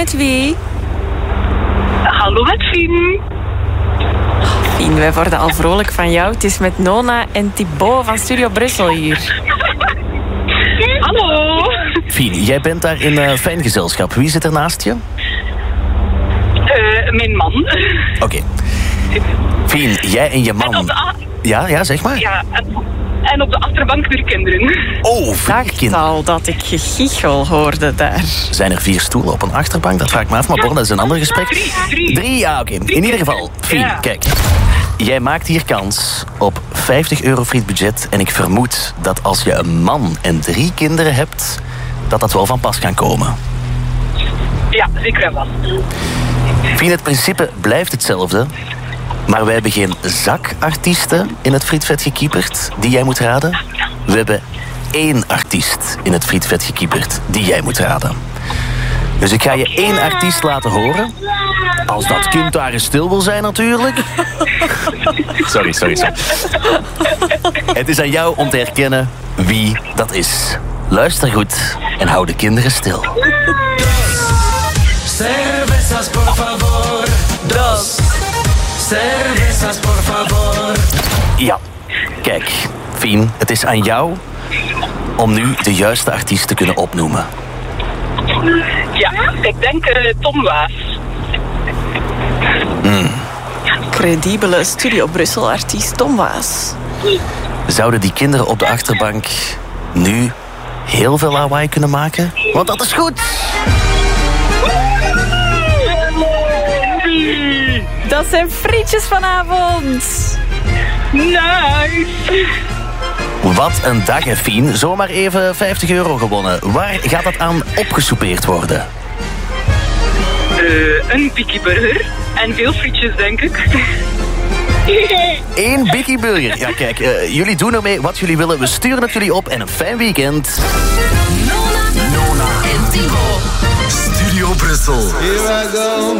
met wie? Hallo met Fien. Fien, wij worden al vrolijk van jou. Het is met Nona en Thibaut van Studio Brussel hier. Hallo. Fien, jij bent daar in fijn gezelschap. Wie zit er naast je? Mijn man. Oké. Fien, jij en je man... Ja, zeg maar. Ja, en op de achterbank 4 kinderen. Oh, 4 kinderen. Al dat ik gegichel hoorde daar. Zijn er 4 stoelen op een achterbank? Dat vraag ik me af, maar bon, dat is een ander gesprek. 3, ja, oké. In ieder geval, Fien, kijk. Jij maakt hier kans op €50 frietbudget. En ik vermoed dat als je een man en 3 kinderen hebt, dat wel van pas kan komen. Ja, zeker en vast. Fien, het principe blijft hetzelfde. Maar wij hebben geen zakartiesten in het frietvet gekieperd die jij moet raden. We hebben 1 artiest in het frietvet gekieperd die jij moet raden. Dus ik ga je 1 artiest laten horen. Als dat kind daar eens stil wil zijn natuurlijk. Sorry. Het is aan jou om te herkennen wie dat is. Luister goed en hou de kinderen stil. Cervezas, por favor. Dos. Cervezas, por favor. Ja, kijk, Fien, het is aan jou om nu de juiste artiest te kunnen opnoemen. Ja, ik denk Tom Waas. Credibele Studio Brussel-artiest Tom Waas. Zouden die kinderen op de achterbank nu heel veel lawaai kunnen maken? Want dat is goed! Dat zijn frietjes vanavond. Nice. Wat een dag, hè, Fien. Zomaar even €50 gewonnen. Waar gaat dat aan opgesoupeerd worden? Een Biggie Burger. En veel frietjes, denk ik. 1 Biggie Burger. Ja, kijk, jullie doen ermee wat jullie willen. We sturen het jullie op en een fijn weekend. Nona en Thibaut. Studio Brussel. Here I go.